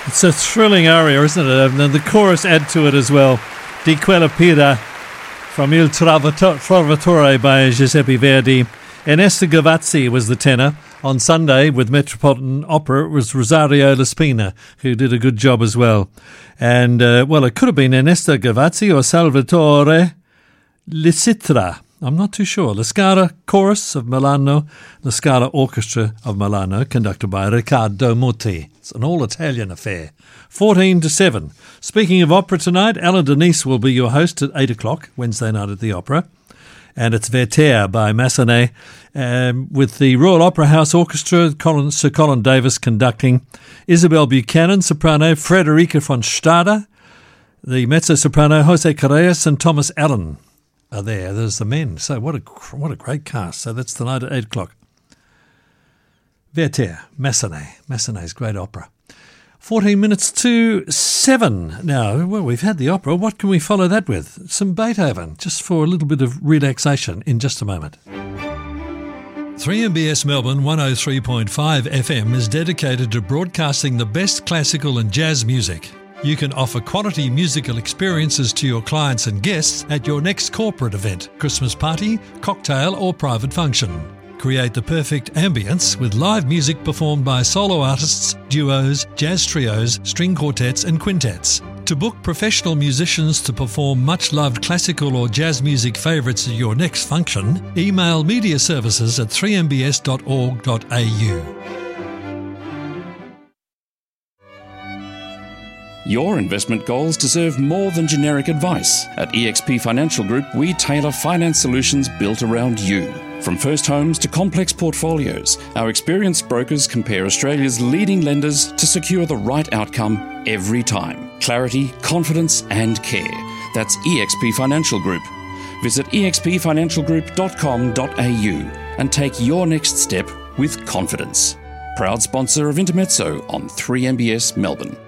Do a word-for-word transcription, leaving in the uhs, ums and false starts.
It's a thrilling aria, isn't it? And the chorus add to it as well. Di quella pira from Il Trovatore by Giuseppe Verdi. Ernesto Gavazzi was the tenor. On Sunday with Metropolitan Opera, it was Rosario Laspina, who did a good job as well. And, uh, well, it could have been Ernesto Gavazzi or Salvatore Licitra. I'm not too sure. La Scala Chorus of Milano, La Scala Orchestra of Milano, conducted by Riccardo Muti. It's an all-Italian affair. fourteen to seven. Speaking of opera tonight, Alan Denise will be your host at eight o'clock, Wednesday night at the Opera. And it's Werther by Massenet, um, with the Royal Opera House Orchestra, Colin, Sir Colin Davis conducting, Isabel Buchanan, soprano, Frederica von Stade, the mezzo-soprano, Jose Carreras and Thomas Allen are there. There's the men. So what a what a great cast. So that's tonight at eight o'clock. Werther, Massenet, Massenet's great opera. fourteen minutes to seven. Now, well, we've had the opera. What can we follow that with? Some Beethoven, just for a little bit of relaxation in just a moment. three M B S Melbourne one oh three point five F M is dedicated to broadcasting the best classical and jazz music. You can offer quality musical experiences to your clients and guests at your next corporate event, Christmas party, cocktail or private function. Create the perfect ambience with live music performed by solo artists, duos, jazz trios, string quartets and quintets. To book professional musicians to perform much-loved classical or jazz music favourites at your next function, email media services at three m b s dot org dot a u. Your investment goals deserve more than generic advice. At E X P Financial Group, we tailor finance solutions built around you. From first homes to complex portfolios, our experienced brokers compare Australia's leading lenders to secure the right outcome every time. Clarity, confidence and care. That's E X P Financial Group. Visit e x p financial group dot com dot a u and take your next step with confidence. Proud sponsor of Intermezzo on three M B S Melbourne.